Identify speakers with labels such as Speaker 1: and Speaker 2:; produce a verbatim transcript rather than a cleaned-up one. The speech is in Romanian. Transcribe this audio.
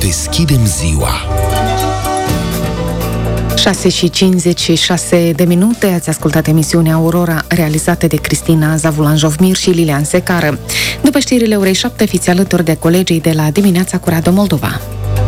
Speaker 1: deschidem ziua.
Speaker 2: șase și cincizeci și șase de minute, ați ascultat emisiunea Aurora, realizată de Cristina Zavulan-Jovmir și Lilian Secară. După știrile orei șapte, fiți alături de colegii de la Dimineața cu Radu Moldova.